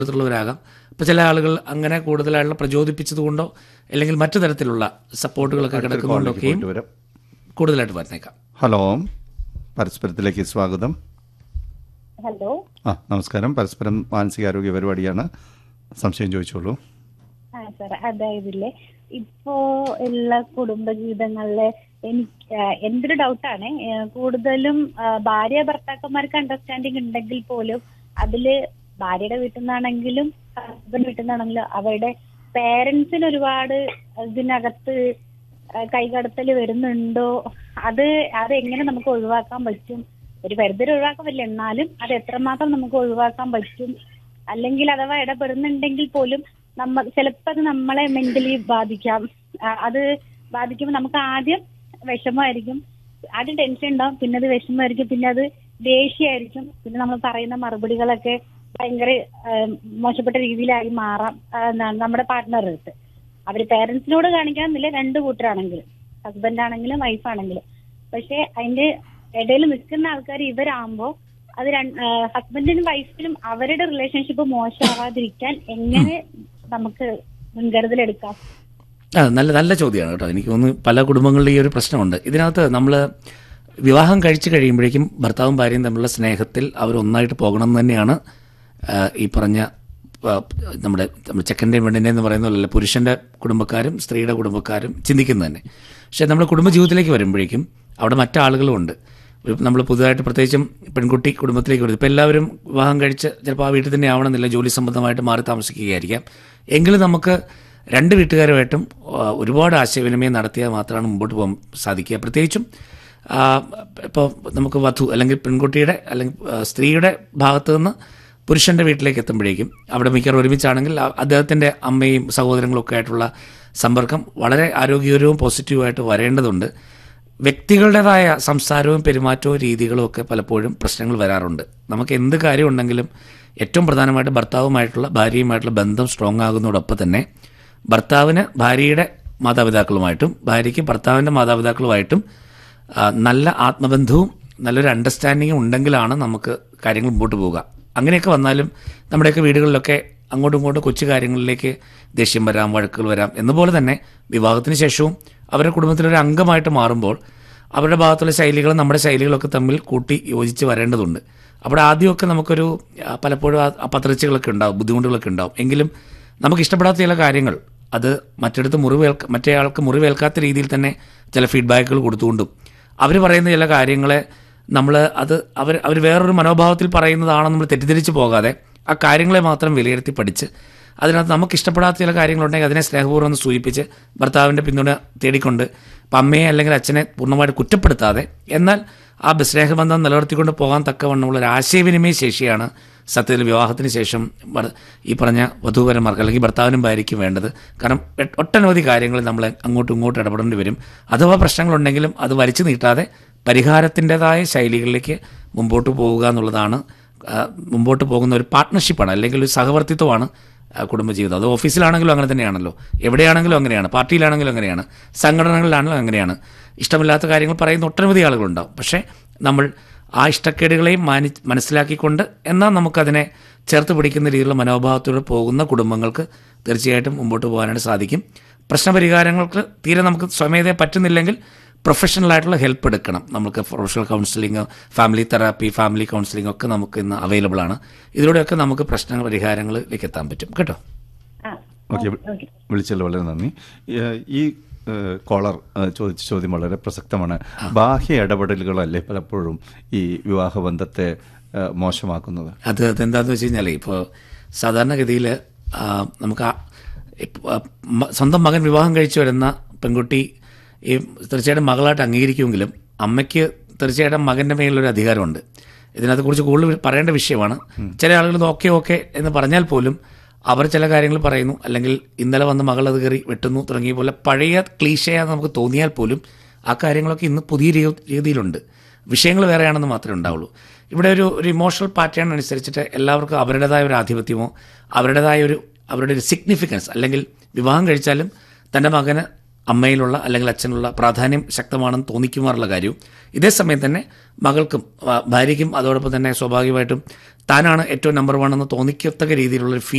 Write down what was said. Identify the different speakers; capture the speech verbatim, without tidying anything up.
Speaker 1: ുള്ളവരാകാം. അപ്പോൾ ചില ആളുകൾ അങ്ങനെ കൂടുതലായിട്ടുള്ള പ്രചോദിപ്പിച്ചതുകൊണ്ടോ അല്ലെങ്കിൽ മറ്റു തരത്തിലുള്ള സപ്പോർട്ടുകളൊക്കെ കിടക്കുന്നതുകൊണ്ടൊക്കെയും കൂടുതലായിട്ട് വന്നേക്കാം.
Speaker 2: ഹലോ, പരസ്പരത്തിലേക്ക് സ്വാഗതം.
Speaker 3: ഹലോ,
Speaker 2: ആ നമസ്കാരം. പരസ്പരം മാനസികാരോഗ്യ പരിപാടിയാണ്. സംശയം ചോദിച്ചോളൂ.
Speaker 3: ആ സാർ, അതായതില്ലേ ഇപ്പോ എല്ലാ കുടുംബജീവിതങ്ങളിലെ എനിക്ക് എൻ്റെ ഒരു ഡൗട്ടാണ്, കൂടുതലും ഭാര്യ ഭർത്താക്കന്മാർക്ക് അണ്ടർസ്റ്റാൻഡിങ് ഉണ്ടെങ്കിൽ പോലും അതില് ഭാര്യയുടെ വീട്ടിൽ നിന്നാണെങ്കിലും ഹസ്ബൻഡ് വീട്ടിൽ നിന്നാണെങ്കിലും അവരുടെ പേരൻസിന് ഒരുപാട് ഇതിനകത്ത് കൈകടത്തൽ വരുന്നുണ്ടോ? അത് അത് എങ്ങനെ നമുക്ക് ഒഴിവാക്കാൻ പറ്റും? ഒരു പരിധി ഒഴിവാക്കാൻ പറ്റില്ല, എന്നാലും അത് എത്രമാത്രം നമുക്ക് ഒഴിവാക്കാൻ പറ്റും? അല്ലെങ്കിൽ അഥവാ ഇടപെടുന്നുണ്ടെങ്കിൽ പോലും നമ്മ ചിലപ്പോൾ അത് നമ്മളെ മെന്റലി ബാധിക്കാം. അത് ബാധിക്കുമ്പോൾ നമുക്ക് ആദ്യം വിഷമമായിരിക്കും, ആദ്യം ടെൻഷൻ ഉണ്ടാവും, പിന്നെ അത് വിഷമമായിരിക്കും, പിന്നെ അത് ദേഷ്യമായിരിക്കും, പിന്നെ നമ്മൾ പറയുന്ന മറുപടികളൊക്കെ ഭയങ്കര മോശപ്പെട്ട രീതിയിലായി മാറാം നമ്മുടെ പാർട്ട്ണറുടെ അടുത്ത്. അവര് പേരൻസിനോട് കാണിക്കാന്നില്ല, രണ്ടു കൂട്ടരാണെങ്കിലും ഹസ്ബൻഡ് ആണെങ്കിലും വൈഫാണെങ്കിലും. പക്ഷെ അതിന്റെ ഇടയിൽ നിൽക്കുന്ന ആൾക്കാർ ഇവരാകുമ്പോ അത് ഹസ്ബൻഡിനും വൈഫിനും അവരുടെ റിലേഷൻഷിപ്പ് മോശമാവാതിരിക്കാൻ എങ്ങനെ നമുക്ക് മുൻകരുതലെടുക്കാം?
Speaker 1: ആ നല്ല നല്ല ചോദ്യമാണ് കേട്ടോ. എനിക്ക് തോന്നുന്നു പല കുടുംബങ്ങളിലും ഈ ഒരു പ്രശ്നമുണ്ട്. ഇതിനകത്ത് നമ്മൾ വിവാഹം കഴിച്ചു കഴിയുമ്പോഴേക്കും ഭർത്താവും ഭാര്യയും തമ്മിലുള്ള സ്നേഹത്തിൽ അവർ ഒന്നായിട്ട് പോകണം എന്ന് തന്നെയാണ് ഈ പറഞ്ഞ നമ്മുടെ നമ്മുടെ ചെക്കൻ്റെയും പെണ്ണിൻ്റെയും എന്ന് പറയുന്ന പോലെ പുരുഷൻ്റെ കുടുംബക്കാരും സ്ത്രീയുടെ കുടുംബക്കാരും ചിന്തിക്കുന്നത് തന്നെ. പക്ഷേ നമ്മൾ കുടുംബജീവിതത്തിലേക്ക് വരുമ്പോഴേക്കും അവിടെ മറ്റാളുകളും ഉണ്ട്. നമ്മൾ പുതുതായിട്ട് പ്രത്യേകിച്ചും പെൺകുട്ടി കുടുംബത്തിലേക്ക് വരുന്നത് ഇപ്പോൾ എല്ലാവരും വിവാഹം കഴിച്ച് ചിലപ്പോൾ ആ വീട്ടിൽ തന്നെ ആവണമെന്നില്ല, ജോലി സംബന്ധമായിട്ട് മാറി താമസിക്കുകയായിരിക്കാം. എങ്കിലും നമുക്ക് രണ്ട് വീട്ടുകാരുമായിട്ടും ഒരുപാട് ആശയവിനിമയം നടത്തിയാൽ മാത്രമാണ് മുമ്പോട്ട് പോകാൻ സാധിക്കുക. പ്രത്യേകിച്ചും ഇപ്പോൾ നമുക്ക് വധു അല്ലെങ്കിൽ പെൺകുട്ടിയുടെ അല്ലെങ്കിൽ സ്ത്രീയുടെ ഭാഗത്തു നിന്ന് പുരുഷൻ്റെ വീട്ടിലേക്ക് എത്തുമ്പോഴേക്കും അവിടെ മിക്കവാറും ഒരുമിച്ചാണെങ്കിൽ അദ്ദേഹത്തിൻ്റെ അമ്മയും സഹോദരങ്ങളും ഒക്കെ ആയിട്ടുള്ള സമ്പർക്കം വളരെ ആരോഗ്യകരവും പോസിറ്റീവായിട്ട് വരേണ്ടതുണ്ട്. വ്യക്തികളുടേതായ സംസാരവും പെരുമാറ്റവും രീതികളും ഒക്കെ പലപ്പോഴും പ്രശ്നങ്ങൾ വരാറുണ്ട്. നമുക്ക് എന്ത് കാര്യം ഉണ്ടെങ്കിലും ഏറ്റവും പ്രധാനമായിട്ട് ഭർത്താവുമായിട്ടുള്ള ഭാര്യയുമായിട്ടുള്ള ബന്ധം സ്ട്രോങ് ആകുന്നതോടൊപ്പം തന്നെ ഭർത്താവിന് ഭാര്യയുടെ മാതാപിതാക്കളുമായിട്ടും ഭാര്യയ്ക്ക് ഭർത്താവിൻ്റെ മാതാപിതാക്കളുമായിട്ടും നല്ല ആത്മബന്ധവും നല്ലൊരു അണ്ടർസ്റ്റാൻഡിങ്ങും ഉണ്ടെങ്കിലാണ് നമുക്ക് കാര്യങ്ങൾ മുമ്പോട്ട് പോവുക. അങ്ങനെയൊക്കെ വന്നാലും നമ്മുടെയൊക്കെ വീടുകളിലൊക്കെ അങ്ങോട്ടും ഇങ്ങോട്ടും കൊച്ചു കാര്യങ്ങളിലേക്ക് ദേഷ്യം വരാം, വഴക്കുകൾ വരാം. എന്നപോലെ തന്നെ വിവാഹത്തിന് ശേഷവും അവരുടെ കുടുംബത്തിലൊരു അംഗമായിട്ട് മാറുമ്പോൾ അവരുടെ ഭാഗത്തുള്ള ശൈലികളും നമ്മുടെ ശൈലികളൊക്കെ തമ്മിൽ കൂട്ടി യോജിച്ച് വരേണ്ടതുണ്ട്. അവിടെ ആദ്യമൊക്കെ നമുക്കൊരു പലപ്പോഴും ആ പത്രച്ചകളൊക്കെ ഉണ്ടാവും, ബുദ്ധിമുട്ടുകളൊക്കെ ഉണ്ടാവും. എങ്കിലും നമുക്ക് ഇഷ്ടപ്പെടാത്ത ചില കാര്യങ്ങൾ അത് മറ്റടുത്ത് മുറിവേൽക്ക മറ്റേ ആൾക്ക് മുറിവേൽക്കാത്ത രീതിയിൽ തന്നെ ചില ഫീഡ്ബാക്കുകൾ കൊടുത്തുകൊണ്ടും അവർ പറയുന്ന ചില കാര്യങ്ങളെ നമ്മൾ അത് അവർ അവർ വേറൊരു മനോഭാവത്തിൽ പറയുന്നതാണെന്ന് നമ്മൾ തെറ്റിദ്ധരിച്ച് പോകാതെ ആ കാര്യങ്ങളെ മാത്രം വിലയിരുത്തി പഠിച്ച് അതിനകത്ത് നമുക്ക് ഇഷ്ടപ്പെടാത്ത ചില കാര്യങ്ങളുണ്ടെങ്കിൽ അതിനെ സ്നേഹപൂർവ്വം ഒന്ന് സൂചിപ്പിച്ച് ഭർത്താവിൻ്റെ പിന്തുണ തേടിക്കൊണ്ട് ഇപ്പം അമ്മയെ അല്ലെങ്കിൽ അച്ഛനെ പൂർണ്ണമായിട്ട് കുറ്റപ്പെടുത്താതെ എന്നാൽ ആ സ്നേഹബന്ധം നിലനിർത്തിക്കൊണ്ട് പോകാൻ തക്കവണ്ണമുള്ള ഒരു ആശയവിനിമയ ശേഷിയാണ് സത്യത്തിൽ വിവാഹത്തിന് ശേഷം ഈ പറഞ്ഞ വധൂവരന്മാർക്ക് അല്ലെങ്കിൽ ഭർത്താവിനും ഭാര്യയ്ക്കും വേണ്ടത്. കാരണം ഒട്ടനവധി കാര്യങ്ങൾ നമ്മൾ അങ്ങോട്ടും ഇങ്ങോട്ടും ഇടപെടേണ്ടി വരും. അഥവാ പ്രശ്നങ്ങളുണ്ടെങ്കിലും അത് വലിച്ചു നീട്ടാതെ പരിഹാരത്തിൻ്റെതായ ശൈലികളിലേക്ക് മുമ്പോട്ട് പോവുക എന്നുള്ളതാണ് മുമ്പോട്ട് പോകുന്ന ഒരു പാർട്ട്ണർഷിപ്പാണ് അല്ലെങ്കിൽ ഒരു സഹവർത്തിത്വമാണ് കുടുംബജീവിതം. അത് ഓഫീസിലാണെങ്കിലും അങ്ങനെ തന്നെയാണല്ലോ, എവിടെയാണെങ്കിലും അങ്ങനെയാണ്, പാർട്ടിയിലാണെങ്കിലും അങ്ങനെയാണ്, സംഘടനകളിലാണെങ്കിലും അങ്ങനെയാണ്. ഇഷ്ടമില്ലാത്ത കാര്യങ്ങൾ പറയുന്ന ഒട്ടനവധി ആളുകളുണ്ടാവും. പക്ഷേ നമ്മൾ ആ ഇഷ്ടക്കേടുകളെയും മാനി മനസ്സിലാക്കിക്കൊണ്ട് എന്നാൽ നമുക്കതിനെ ചേർത്ത് പിടിക്കുന്ന രീതിയിലുള്ള മനോഭാവത്തോടെ പോകുന്ന കുടുംബങ്ങൾക്ക് തീർച്ചയായിട്ടും മുമ്പോട്ട് പോകാനായിട്ട് സാധിക്കും. പ്രശ്നപരിഹാരങ്ങൾക്ക് തീരെ നമുക്ക് സ്വമേധയെ പറ്റുന്നില്ലെങ്കിൽ പ്രൊഫഷണലായിട്ടുള്ള ഹെൽപ്പ് എടുക്കണം. നമുക്ക് professional counselling, family therapy, family counselling ഒക്കെ നമുക്ക് ഇന്ന് അവൈലബിൾ ആണ്. ഇതിലൂടെയൊക്കെ നമുക്ക് പ്രശ്ന പരിഹാരങ്ങളിലേക്ക് എത്താൻ പറ്റും കേട്ടോ.
Speaker 2: ഓക്കെ, വിളിച്ചല്ലോ, വളരെ നന്ദി. ഈ കോളർ ചോദിച്ച ചോദ്യം വളരെ പ്രസക്തമാണ്. ബാഹ്യ ഇടപെടലുകളല്ലേ പലപ്പോഴും ഈ വിവാഹബന്ധത്തെ മോശമാക്കുന്നത്? അത്
Speaker 1: അതെന്താണെന്ന് വെച്ച് കഴിഞ്ഞാൽ ഇപ്പോൾ സാധാരണഗതിയിൽ നമുക്ക് സ്വന്തം മകൻ വിവാഹം കഴിച്ചു വരുന്ന പെൺകുട്ടി ഈ തീർച്ചയായിട്ടും മകളായിട്ട് അംഗീകരിക്കുമെങ്കിലും അമ്മയ്ക്ക് തീർച്ചയായിട്ടും മകൻ്റെ മേലുള്ളൊരു അധികാരമുണ്ട്. ഇതിനകത്ത് കുറിച്ച് കൂടുതൽ പറയേണ്ട വിഷയമാണ്. ചില ആളുകൾ ഓക്കെ ഓക്കെ എന്ന് പറഞ്ഞാൽ പോലും അവർ ചില കാര്യങ്ങൾ പറയുന്നു, അല്ലെങ്കിൽ ഇന്നലെ വന്ന് മകൾ അത് കയറി വെട്ടുന്നു തുടങ്ങിയ പോലെ പഴയ ക്ലീശയാന്ന് നമുക്ക് തോന്നിയാൽ പോലും ആ കാര്യങ്ങളൊക്കെ ഇന്ന് പുതിയ രീതിയിലുണ്ട്. വിഷയങ്ങൾ വേറെയാണെന്ന് മാത്രമേ ഉണ്ടാവുള്ളൂ. ഇവിടെ ഒരു ഒരു ഇമോഷണൽ പാറ്റേൺ അനുസരിച്ചിട്ട് എല്ലാവർക്കും അവരുടേതായ ഒരു ആധിപത്യമോ അവരുടേതായ ഒരു അവരുടെ ഒരു സിഗ്നിഫിക്കൻസ് അല്ലെങ്കിൽ വിവാഹം കഴിച്ചാലും തൻ്റെ മകന് അമ്മയിലുള്ള അല്ലെങ്കിൽ അച്ഛനുള്ള പ്രാധാന്യം ശക്തമാണെന്ന് തോന്നിക്കുമാറുള്ള കാര്യവും ഇതേ സമയം തന്നെ മകൾക്കും ഭാര്യയ്ക്കും അതോടൊപ്പം തന്നെ സ്വാഭാവികമായിട്ടും താനാണ് ഏറ്റവും നമ്പർ വൺ എന്ന് തോന്നിക്കത്തക്ക രീതിയിലുള്ളൊരു ഫീൽ